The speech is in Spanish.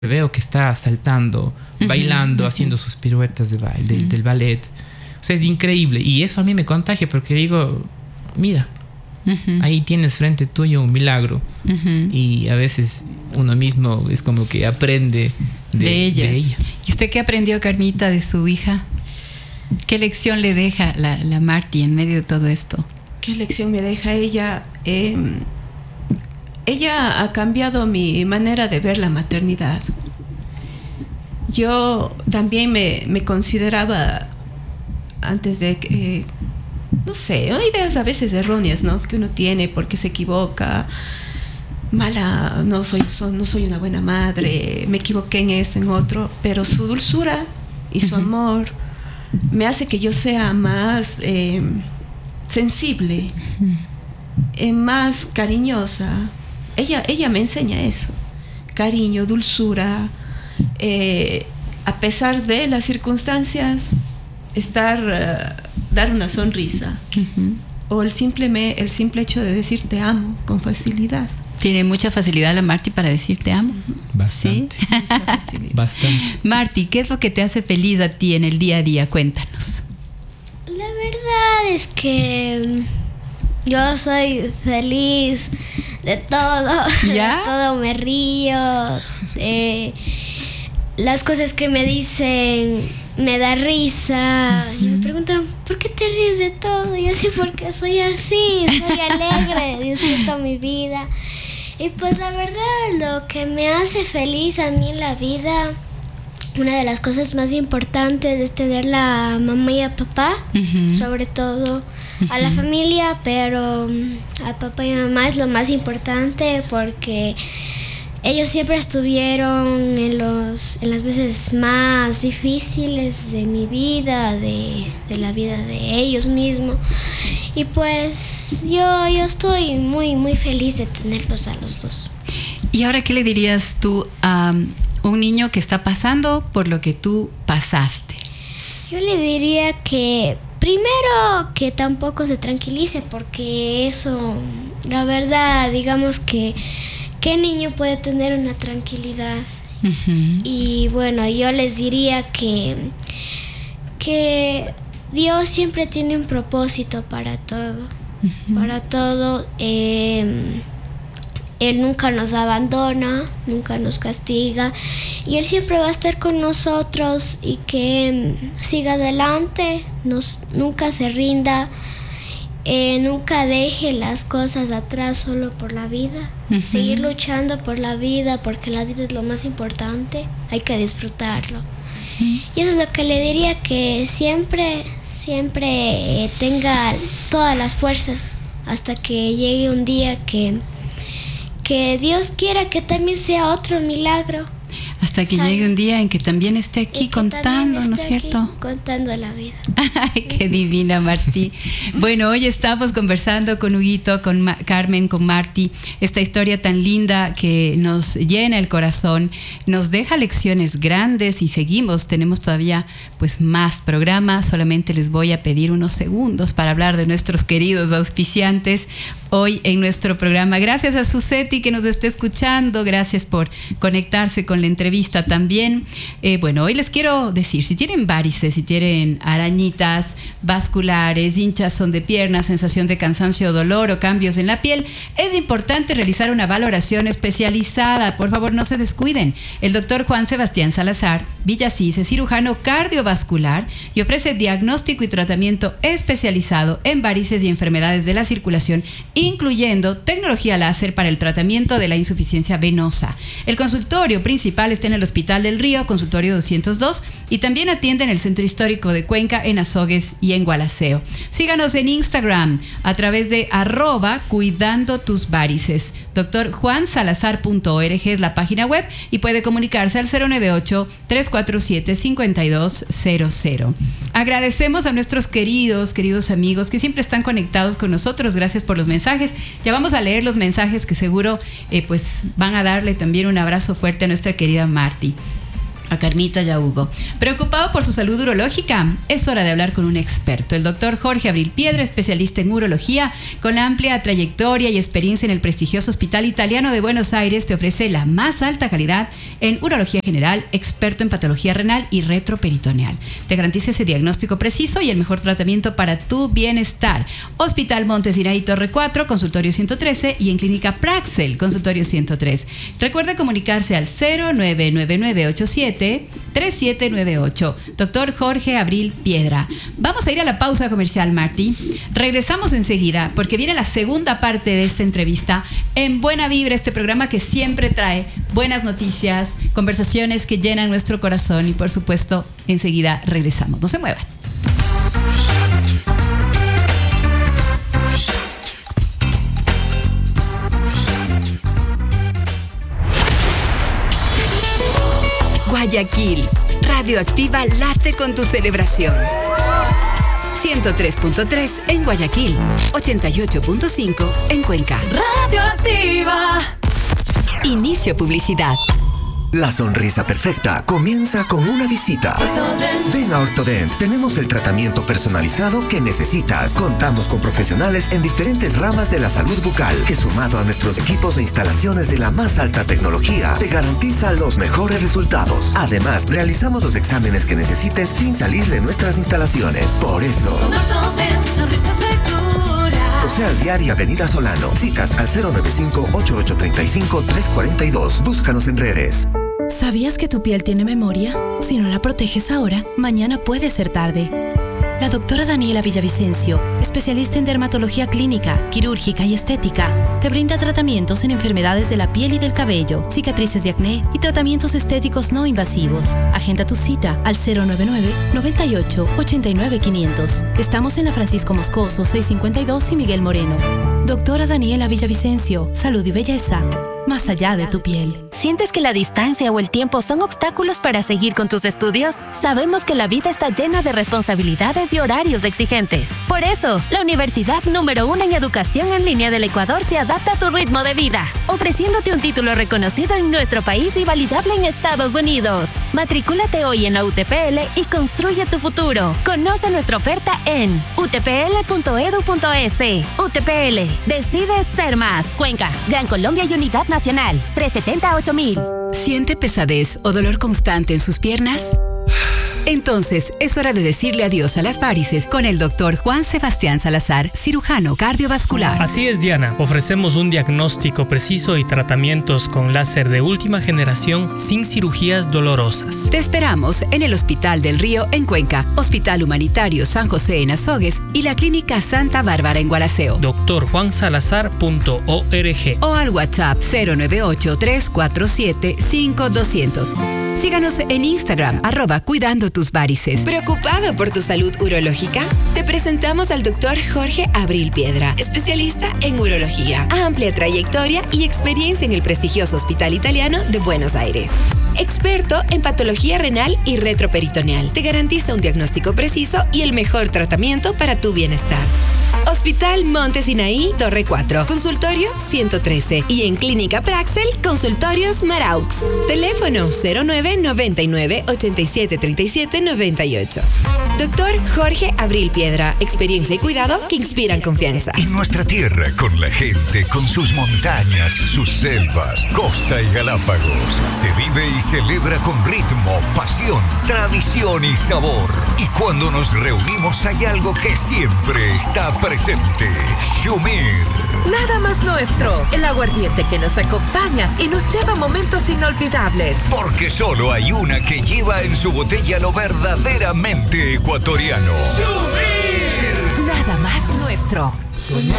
veo que está saltando, bailando, haciendo sus piruetas de baile, del ballet. O sea, es increíble. Y eso a mí me contagia porque digo, mira, ahí tienes frente tuyo un milagro. Y a veces uno mismo es como que aprende de ella. ¿Y usted qué aprendió, Carmita, de su hija? ¿Qué lección le deja la Marti en medio de todo esto? ¿Qué lección me deja ella? Ella ha cambiado mi manera de ver la maternidad. Yo también me consideraba, antes de que, no sé, hay ideas a veces erróneas, ¿no?, que uno tiene porque se equivoca. Mala, no soy una buena madre, me equivoqué en eso, en otro, pero su dulzura y su amor me hace que yo sea más sensible, más cariñosa. Ella me enseña eso, cariño, dulzura, a pesar de las circunstancias, dar una sonrisa, o el simple hecho de decir te amo con facilidad. Tiene mucha facilidad la Marti para decir te amo. Bastante. ¿Sí? Mucha facilidad. Bastante. Marti, ¿qué es lo que te hace feliz a ti en el día a día? Cuéntanos. La verdad es que yo soy feliz de todo. ¿Ya? De todo me río. Las cosas que me dicen me da risa. Y me preguntan, ¿por qué te ríes de todo? Y yo sí, porque soy así, soy alegre, disfruto mi vida. Y pues la verdad, lo que me hace feliz a mí en la vida, una de las cosas más importantes es tener a mamá y a papá, sobre todo a la familia, pero a papá y a mamá es lo más importante porque ellos siempre estuvieron en las veces más difíciles de mi vida, de la vida de ellos mismos. Y pues yo estoy muy, muy feliz de tenerlos a los dos. ¿Y ahora qué le dirías tú a un niño que está pasando por lo que tú pasaste? Yo le diría que primero que tampoco se tranquilice, porque eso, la verdad, digamos que ¿qué niño puede tener una tranquilidad? Y bueno, yo les diría que Dios siempre tiene un propósito para todo. Para todo. Él nunca nos abandona, nunca nos castiga. Y Él siempre va a estar con nosotros y que siga adelante, nunca se rinda. Nunca deje las cosas atrás solo por la vida. Seguir luchando por la vida, porque la vida es lo más importante. Hay que disfrutarlo. Y eso es lo que le diría, que siempre tenga todas las fuerzas hasta que llegue un día que Dios quiera que también sea otro milagro. Hasta que llegue un día en que también esté aquí contando, ¿no es cierto? Contando la vida. Ay, qué divina, Marti. Bueno, hoy estamos conversando con Huguito, con Carmen, con Marti, esta historia tan linda que nos llena el corazón, nos deja lecciones grandes y tenemos todavía pues más programas. Solamente les voy a pedir unos segundos para hablar de nuestros queridos auspiciantes hoy en nuestro programa. Gracias a Suseti que nos está escuchando, gracias por conectarse con la entrevista también. Bueno, hoy les quiero decir, si tienen varices, si tienen arañitas vasculares, hinchazón de piernas, sensación de cansancio, dolor o cambios en la piel, es importante realizar una valoración especializada. Por favor, no se descuiden. El doctor Juan Sebastián Salazar Villasís es cirujano cardiovascular y ofrece diagnóstico y tratamiento especializado en varices y enfermedades de la circulación, incluyendo tecnología láser para el tratamiento de la insuficiencia venosa. El consultorio principal está en el Hospital del Río, consultorio 202, y también atiende en el Centro Histórico de Cuenca, en Azogues y en Gualaceo. Síganos en Instagram a través de @cuidandotusvarices. drjuansalazar.org es la página web y puede comunicarse al 098-347-5200. Agradecemos a nuestros queridos amigos que siempre están conectados con nosotros. Gracias por los mensajes. Ya vamos a leer los mensajes que seguro pues van a darle también un abrazo fuerte a nuestra querida Marti. A Carmita y a Hugo. ¿Preocupado por su salud urológica? Es hora de hablar con un experto, el doctor Jorge Abril Piedra, especialista en urología, con amplia trayectoria y experiencia en el prestigioso Hospital Italiano de Buenos Aires. Te ofrece la más alta calidad en urología general, experto en patología renal y retroperitoneal. Te garantiza ese diagnóstico preciso y el mejor tratamiento para tu bienestar. Hospital Montes Sinaí, Torre 4, consultorio 113, y en Clínica Praxel, consultorio 103. Recuerda comunicarse al 099987 3798. Doctor Jorge Abril Piedra. Vamos a ir a la pausa comercial, Martí. Regresamos enseguida porque viene la segunda parte de esta entrevista en Buena Vibra, este programa que siempre trae buenas noticias, conversaciones que llenan nuestro corazón, y por supuesto enseguida regresamos. No se muevan. Guayaquil, Radioactiva late con tu celebración. 103.3 en Guayaquil, 88.5 en Cuenca. Radioactiva. Inicio publicidad. La sonrisa perfecta comienza con una visita. Ven a Ortodent. Tenemos el tratamiento personalizado que necesitas. Contamos con profesionales en diferentes ramas de la salud bucal, que sumado a nuestros equipos e instalaciones de la más alta tecnología, te garantiza los mejores resultados. Además, realizamos los exámenes que necesites sin salir de nuestras instalaciones. Por eso, José Alviar y Avenida Solano. Citas al 095-8835-342. Búscanos en redes. ¿Sabías que tu piel tiene memoria? Si no la proteges ahora, mañana puede ser tarde. La doctora Daniela Villavicencio, especialista en dermatología clínica, quirúrgica y estética, te brinda tratamientos en enfermedades de la piel y del cabello, cicatrices de acné y tratamientos estéticos no invasivos. Agenda tu cita al 099-98-89-500. Estamos en la Francisco Moscoso 652 y Miguel Moreno. Doctora Daniela Villavicencio, salud y belleza más allá de tu piel. ¿Sientes que la distancia o el tiempo son obstáculos para seguir con tus estudios? Sabemos que la vida está llena de responsabilidades y horarios exigentes. Por eso, la universidad número 1 en educación en línea del Ecuador se adapta a tu ritmo de vida, ofreciéndote un título reconocido en nuestro país y validable en Estados Unidos. Matricúlate hoy en la UTPL y construye tu futuro. Conoce nuestra oferta en utpl.edu.es. UTPL, decides ser más. Cuenca, Gran Colombia y Unidad Nacional, 370-8000. ¿Siente pesadez o dolor constante en sus piernas? Entonces, es hora de decirle adiós a las varices con el doctor Juan Sebastián Salazar, cirujano cardiovascular. Así es, Diana. Ofrecemos un diagnóstico preciso y tratamientos con láser de última generación sin cirugías dolorosas. Te esperamos en el Hospital del Río en Cuenca, Hospital Humanitario San José en Azogues y la Clínica Santa Bárbara en Gualaceo. drjuansalazar.org o al WhatsApp 098-347-5200. Síganos en Instagram, @cuidando tus varices. ¿Preocupado por tu salud urológica? Te presentamos al doctor Jorge Abril Piedra, especialista en urología, amplia trayectoria y experiencia en el prestigioso Hospital Italiano de Buenos Aires. Experto en patología renal y retroperitoneal. Te garantiza un diagnóstico preciso y el mejor tratamiento para tu bienestar. Hospital Montes Sinaí, Torre 4, consultorio 113 y en Clínica Praxel, consultorios Maraux. Teléfono 0999-873798. Doctor Jorge Abril Piedra, experiencia y cuidado que inspiran confianza. Y nuestra tierra con la gente, con sus montañas, sus selvas, costa y Galápagos, se vive y celebra con ritmo, pasión, tradición y sabor. Y cuando nos reunimos hay algo que siempre está presente: Shumir. Nada más nuestro, el aguardiente que nos acompaña y nos lleva a momentos inolvidables. Porque solo hay una que lleva en su botella lo verdaderamente ecuatoriano. ¡Shumir! Nada más nuestro. Soñar